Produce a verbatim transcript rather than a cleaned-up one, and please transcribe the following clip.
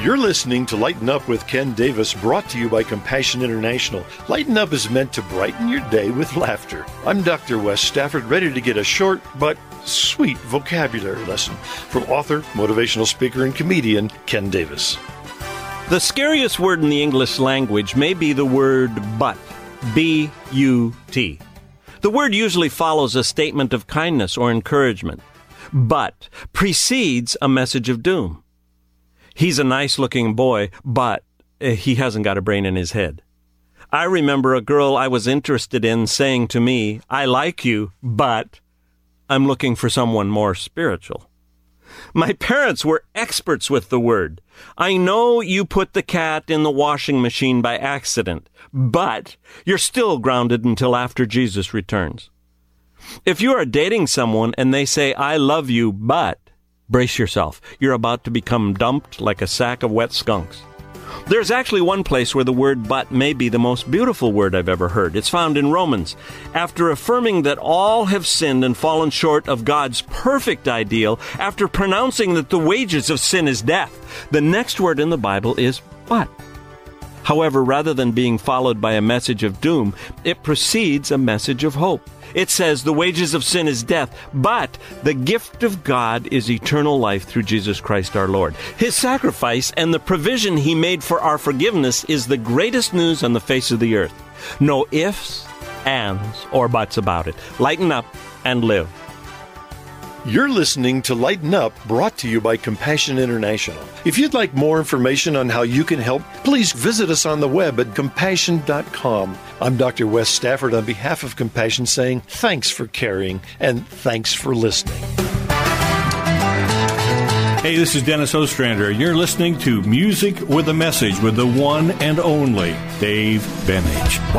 You're listening to Lighten Up with Ken Davis, brought to you by Compassion International. Lighten Up is meant to brighten your day with laughter. I'm Doctor Wes Stafford, ready to get a short but sweet vocabulary lesson from author, motivational speaker, and comedian Ken Davis. The scariest word in the English language may be the word but, B U T. The word usually follows a statement of kindness or encouragement, but precedes a message of doom. He's a nice-looking boy, but uh, he hasn't got a brain in his head. I remember a girl I was interested in saying to me, I like you, but I'm looking for someone more spiritual. My parents were experts with the word. I know you put the cat in the washing machine by accident, but you're still grounded until after Jesus returns. If you are dating someone and they say, I love you, but brace yourself. You're about to become dumped like a sack of wet skunks. There's actually one place where the word but may be the most beautiful word I've ever heard. It's found in Romans. After affirming that all have sinned and fallen short of God's perfect ideal, after pronouncing that the wages of sin is death, the next word in the Bible is but. However, rather than being followed by a message of doom, it precedes a message of hope. It says the wages of sin is death, but the gift of God is eternal life through Jesus Christ our Lord. His sacrifice and the provision he made for our forgiveness is the greatest news on the face of the earth. No ifs, ands, or buts about it. Lighten up and live. You're listening to Lighten Up, brought to you by Compassion International. If you'd like more information on how you can help, please visit us on the web at compassion dot com. I'm Doctor Wes Stafford on behalf of Compassion saying thanks for caring and thanks for listening. Hey, this is Dennis Ostrander. You're listening to Music with a Message with the one and only Dave Bennage.